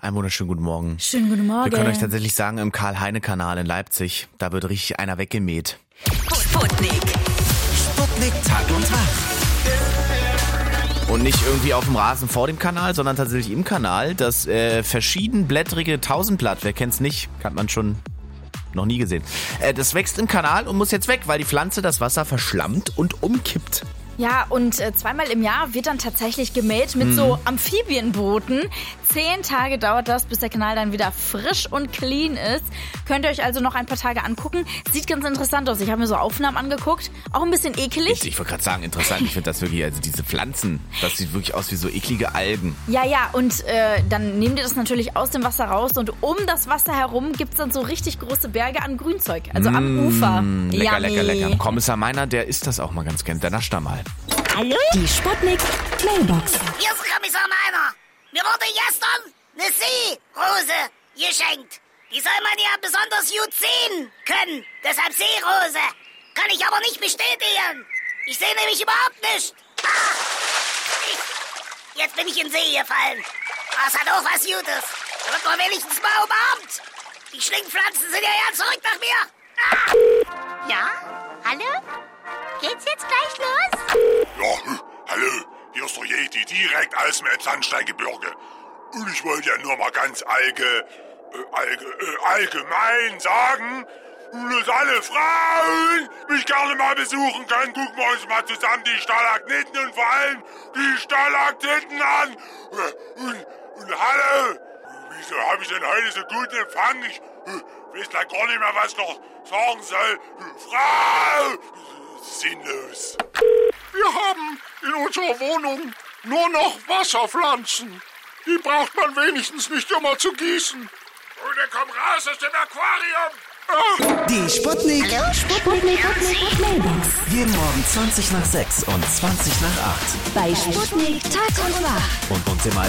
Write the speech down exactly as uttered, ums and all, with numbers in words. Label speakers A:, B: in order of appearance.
A: Einen wunderschönen guten Morgen.
B: Schönen guten Morgen.
A: Wir können euch tatsächlich sagen, im Karl-Heine-Kanal in Leipzig, da wird richtig einer weggemäht.
C: Sputnik.
D: Sputnik Tag und Wach.
A: Und nicht irgendwie auf dem Rasen vor dem Kanal, sondern tatsächlich im Kanal. Das äh, verschiedenblättrige Tausendblatt, wer kennt's nicht, hat man schon noch nie gesehen. Äh, das wächst im Kanal und muss jetzt weg, weil die Pflanze das Wasser verschlammt und umkippt.
B: Ja, und äh, zweimal im Jahr wird dann tatsächlich gemäht mit mhm. so Amphibienbooten. Zehn Tage dauert das, bis der Kanal dann wieder frisch und clean ist. Könnt ihr euch also noch ein paar Tage angucken. Sieht ganz interessant aus. Ich habe mir so Aufnahmen angeguckt. Auch ein bisschen ekelig.
A: Ich wollte gerade sagen, interessant. Ich finde das wirklich, also diese Pflanzen, das sieht wirklich aus wie so eklige Algen.
B: Ja, ja, und äh, dann nehmt ihr das natürlich aus dem Wasser raus und um das Wasser herum gibt's dann so richtig große Berge an Grünzeug. Also mmh, am Ufer.
A: Lecker,
B: Yummy.
A: lecker, lecker. Kommissar Meiner, der isst das auch mal ganz gern. Der nascht da mal.
C: Hallo? Die Sputnik Mailbox.
E: Hier ist Kommissar Meiner. Mir wurde gestern eine Seerose geschenkt. Die soll man ja besonders gut sehen können. Deshalb Seerose. Kann ich aber nicht bestätigen. Ich sehe nämlich überhaupt nicht. Ah, ich, jetzt bin ich in den See gefallen. Ah, es hat auch was Gutes. Da wird man wenigstens mal umarmt. Die Schlingpflanzen sind ja ja zurück nach mir. Ah.
C: Ja? Hallo? Geht's jetzt gleich los?
F: Ja, hallo, hier ist der Yeti, direkt aus dem Elbsandsteingebirge. Und ich wollte ja nur mal ganz allge, äh, allge, äh, allgemein sagen, dass alle Frauen mich gerne mal besuchen können. Gucken wir uns mal zusammen die Stalagniten und vor allem die Stalaktiten an. Und, und hallo, wieso habe ich denn heute so guten Empfang? Ich äh, weiß gleich gar nicht mehr, was ich noch sagen soll. Frau! Sinnlos.
G: Wir haben in unserer Wohnung nur noch Wasserpflanzen. Die braucht man wenigstens nicht immer zu gießen.
F: Und dann komm raus aus dem Aquarium.
D: Ah. Die Sputnik.
C: Hallo, Sputnik, Sputnik, Mailbox.
D: Jeden Morgen zwanzig nach sechs und zwanzig nach acht.
C: Bei Sputnik Tag und Wach.
A: Und uns immer